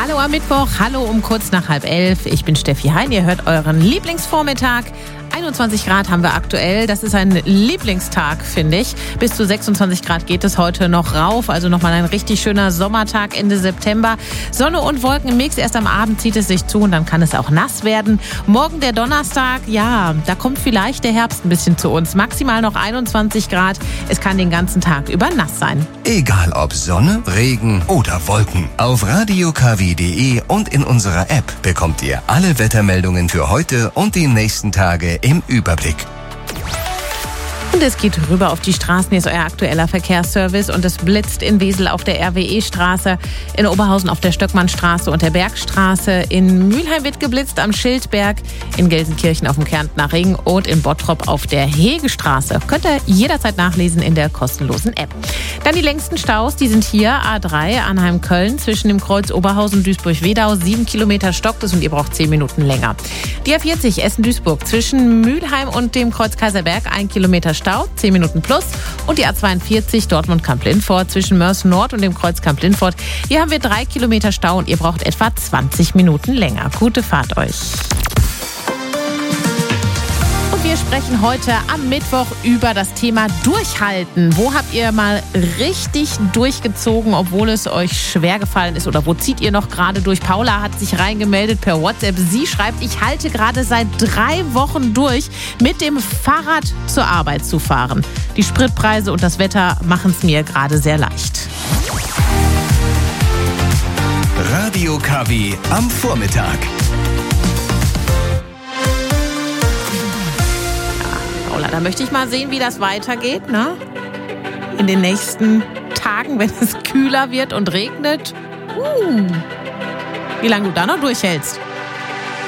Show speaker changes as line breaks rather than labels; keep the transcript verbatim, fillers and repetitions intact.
Hallo am Mittwoch, hallo um kurz nach halb elf. Ich bin Steffi Hein, ihr hört euren Lieblingsvormittag. einundzwanzig Grad haben wir aktuell. Das ist ein Lieblingstag, finde ich. Bis zu sechsundzwanzig Grad geht es heute noch rauf. Also nochmal ein richtig schöner Sommertag Ende September. Sonne und Wolken im Mix. Erst am Abend zieht es sich zu und dann kann es auch nass werden. Morgen der Donnerstag, ja, da kommt vielleicht der Herbst ein bisschen zu uns. Maximal noch einundzwanzig Grad. Es kann den ganzen Tag über nass sein.
Egal ob Sonne, Regen oder Wolken. Auf radio k w punkt d e und in unserer App bekommt ihr alle Wettermeldungen für heute und die nächsten Tage im Überblick.
Und es geht rüber auf die Straßen. Hier ist euer aktueller Verkehrsservice und es blitzt in Wesel auf der R W E-Straße, in Oberhausen auf der Stöckmannstraße und der Bergstraße. In Mülheim wird geblitzt am Schildberg, in Gelsenkirchen auf dem Kärntner Ring und in Bottrop auf der Hegestraße. Könnt ihr jederzeit nachlesen in der kostenlosen App. Dann die längsten Staus, die sind hier. A drei Arnheim-Köln zwischen dem Kreuz Oberhausen und Duisburg-Wedau. Sieben Kilometer stockt es und ihr braucht zehn Minuten länger. Die A vierzig Essen-Duisburg zwischen Mülheim und dem Kreuz Kaiserberg. Ein Kilometer Stau, zehn Minuten plus. Und die A zweiundvierzig Dortmund-Kamp-Lindfort zwischen Mörs Nord und dem Kreuz Kamp-Lindfort. Hier haben wir drei Kilometer Stau und ihr braucht etwa zwanzig Minuten länger. Gute Fahrt euch. Wir sprechen heute am Mittwoch über das Thema Durchhalten. Wo habt ihr mal richtig durchgezogen, obwohl es euch schwer gefallen ist? Oder wo zieht ihr noch gerade durch? Paula hat sich reingemeldet per WhatsApp. Sie schreibt, ich halte gerade seit drei Wochen durch, mit dem Fahrrad zur Arbeit zu fahren. Die Spritpreise und das Wetter machen es mir gerade sehr leicht.
Radio K W am Vormittag.
Da möchte ich mal sehen, wie das weitergeht, ne? In den nächsten Tagen, wenn es kühler wird und regnet. Uh, wie lange du da noch durchhältst.